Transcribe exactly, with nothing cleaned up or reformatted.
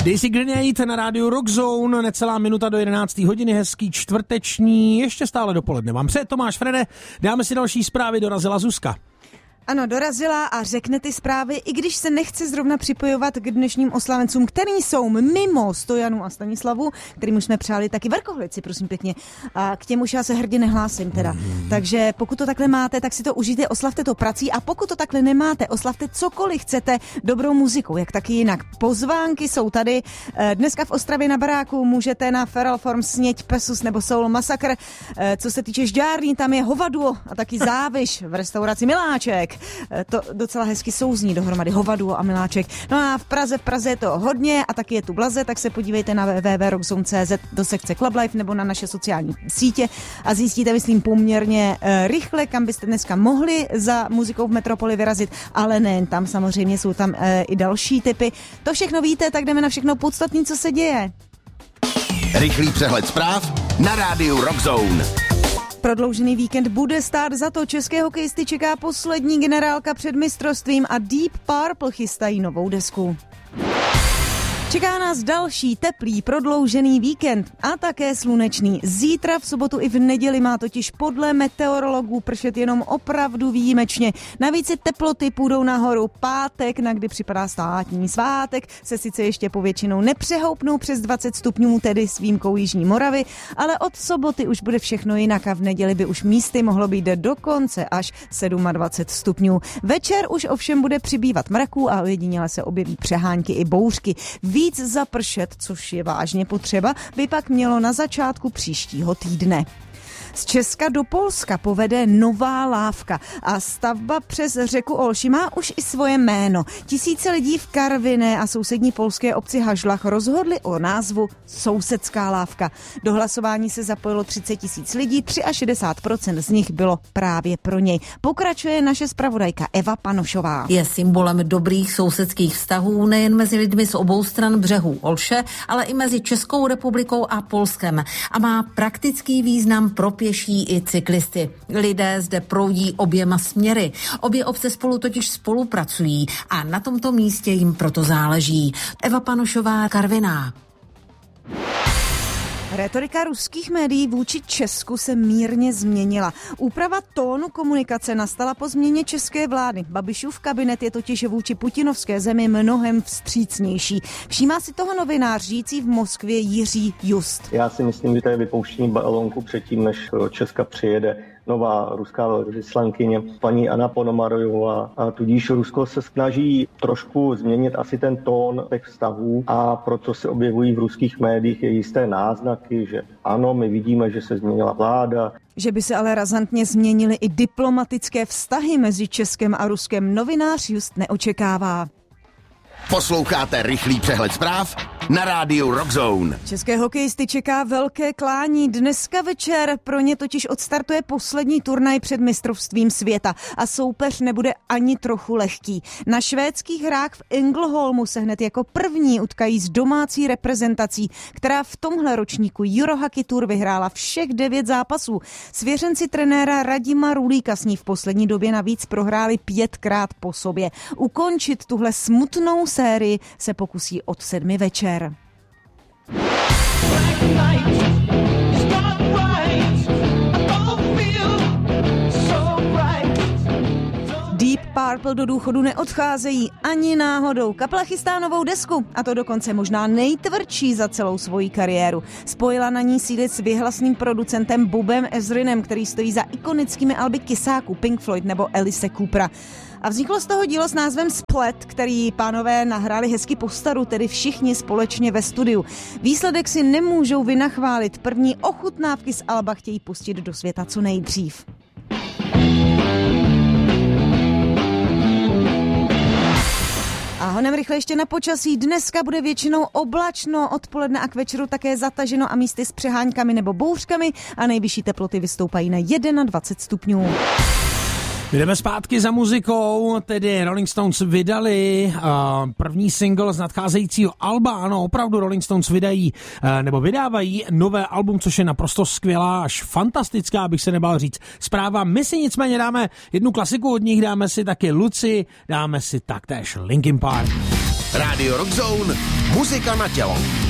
Daisy Grenade na rádiu Rockzone, necelá minuta do jedenácté hodiny, hezký čtvrteční, ještě stále dopoledne. Vám přeje Tomáš Frede, dáme si další zprávy, dorazila Zuzka. Ano, dorazila a řekne ty zprávy, i když se nechce zrovna připojovat k dnešním oslavencům, který jsou mimo Stojanu a Stanislavu, kterým už jsme přáli taky Verkohlici, prosím pěkně. A k těm už já se hrdě nehlásím teda. Mm. Takže pokud to takhle máte, tak si to užijte, oslavte to prací, a pokud to takhle nemáte, oslavte cokoliv chcete dobrou muzikou, jak taky jinak. Pozvánky jsou tady. Dneska v Ostravě na baráku můžete na Feral Forms, Sněť, Pesus nebo Soul Massacre. Co se týče Žďární, tam je Hovaduo a taky Záviš v restauraci Miláček. To docela hezky souzní dohromady, Hovaduo a Miláček. No a v Praze, v Praze je to hodně a taky je tu Blaze, tak se podívejte na w w w tečka rockzone tečka c z do sekce Club Life nebo na naše sociální sítě a zjistíte, myslím, poměrně e, rychle, kam byste dneska mohli za muzikou v metropoli vyrazit, ale nejen tam, samozřejmě jsou tam e, i další typy. To všechno víte, tak jdeme na všechno podstatné, co se děje. Rychlý přehled zpráv na rádiu Rockzone. Prodloužený víkend bude stát za to. České hokejisty čeká poslední generálka před mistrovstvím a Deep Purple chystají novou desku. Čeká nás další teplý prodloužený víkend a také slunečný. Zítra v sobotu i v neděli má totiž podle meteorologů pršet jenom opravdu výjimečně. Navíc si teploty půjdou nahoru. Pátek, na kdy připadá státní svátek, se sice ještě povětšinou nepřehoupnou přes dvacet stupňů, tedy s výjimkou Jižní Moravy, ale od soboty už bude všechno jinak a v neděli by už místy mohlo být dokonce až dvacet sedm stupňů. Večer už ovšem bude přibývat mraků a ojediněle se objeví přehánky i bouřky. Víc zapršet, což je vážně potřeba, by pak mělo na začátku příštího týdne. Z Česka do Polska povede nová lávka a stavba přes řeku Olši má už i svoje jméno. Tisíce lidí v Karviné a sousední polské obci Hažlach rozhodli o názvu Sousedská lávka. Do hlasování se zapojilo třicet tisíc lidí, šedesát tři procent z nich bylo právě pro něj. Pokračuje naše zpravodajka Eva Panošová. Je symbolem dobrých sousedských vztahů nejen mezi lidmi z obou stran břehu Olše, ale i mezi Českou republikou a Polskem a má praktický význam pro pěší i cyklisty. Lidé zde proudí oběma směry. Obě obce spolu totiž spolupracují a na tomto místě jim proto záleží. Eva Panošová, Karviná. Rétorika ruských médií vůči Česku se mírně změnila. Úprava tónu komunikace nastala po změně české vlády. Babišův kabinet je totiž vůči putinovské zemi mnohem vstřícnější. Všímá si toho novinář žijící v Moskvě Jiří Just. Já si myslím, že to je vypouštění balónku předtím, než do Česka přijede nová ruská velvyslankyně, paní Anna Ponomarjová. A tudíž Rusko se snaží trošku změnit asi ten tón těch vztahů a proto se objevují v ruských médiích jisté náznaky, že ano, my vidíme, že se změnila vláda. Že by se ale razantně změnily i diplomatické vztahy mezi Českem a Ruskem, novinář Just neočekává. Posloucháte rychlý přehled zpráv na rádiu Rockzone. České hokejisty čeká velké klání. Dneska večer pro ně totiž odstartuje poslední turnaj před mistrovstvím světa a soupeř nebude ani trochu lehký. Na švédských hrách v Ängelholmu se hned jako první utkají s domácí reprezentací, která v tomhle ročníku Eurohockey Tour vyhrála všech devět zápasů. Svěřenci trenéra Radima Rulíka s ní v poslední době navíc prohráli pětkrát po sobě. Ukončit tuhle smutnou sérii se pokusí od sedmi večer. Deep Purple do důchodu neodcházejí ani náhodou. Kapela chystá novou desku, a to dokonce možná nejtvrdší za celou svoji kariéru. Spojila na ní síly s vyhlasným producentem Bobem Ezrinem, který stojí za ikonickými alby Kysáků, Pink Floyd nebo Alice Coopera. A vzniklo z toho dílo s názvem Splet, který pánové nahráli hezky po staru, tedy všichni společně ve studiu. Výsledek si nemůžou vynachválit. První ochutnávky z alba chtějí pustit do světa co nejdřív. A honem rychle ještě na počasí. Dneska bude většinou oblačno, odpoledne a k večeru také zataženo a místy s přeháňkami nebo bouřkami a nejvyšší teploty vystoupají na dvacet jedna stupňů. Jdeme zpátky za muzikou, tedy Rolling Stones vydali uh, první single z nadcházejícího alba. Ano, opravdu Rolling Stones vydají, uh, nebo vydávají nové album, což je naprosto skvělá, až fantastická, bych se nebál říct zpráva. My si nicméně dáme jednu klasiku od nich, dáme si taky Lucy, dáme si taktéž Linkin Park. Radio Rock Zone, muzika na tělo.